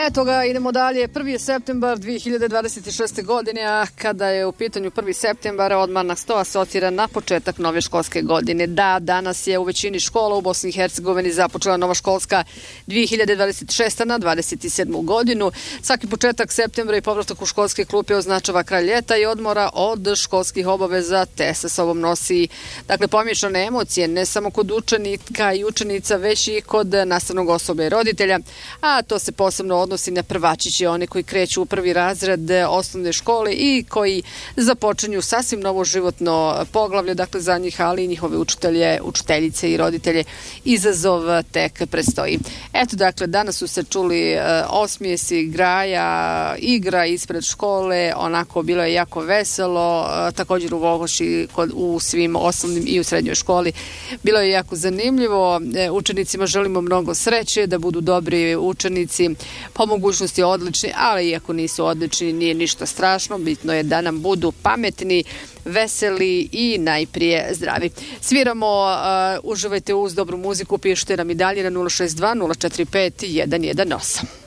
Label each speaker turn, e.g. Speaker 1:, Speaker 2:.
Speaker 1: Eto ga, idemo dalje. 1. septembar 2026. godine, a kada je u pitanju 1. septembar, odmah nas to asocira na početak nove školske godine. Da, danas je u većini škola u Bosni i Hercegovini započela nova školska 2026. na 27. godinu. Svaki početak septembra i povratak u školske klupe označava kraj ljeta i odmora od školskih obaveza, te sa sobom nosi pomiješane emocije, ne samo kod učenika i učenica, već i kod nastavnog osoblja i roditelja, a to se posebno odnosi na prvačiće, one koji kreću u prvi razred osnovne škole i koji započinju sasvim novo životno poglavlje, za njih, ali i njihove učitelje, učiteljice i roditelje izazov tek predstoji. Eto, danas su se čuli osmijesi, graja, igra ispred škole, onako bilo je jako veselo, također u Vogoši u svim osnovnim i u srednjoj školi. Bilo je jako zanimljivo, učenicima želimo mnogo sreće, da budu dobri učenici, po mogućnosti odlični, ali iako nisu odlični nije ništa strašno, bitno je da nam budu pametni, veseli i najprije zdravi. Sviramo, uživajte uz dobru muziku, pišite nam i dalje na 062 045 118.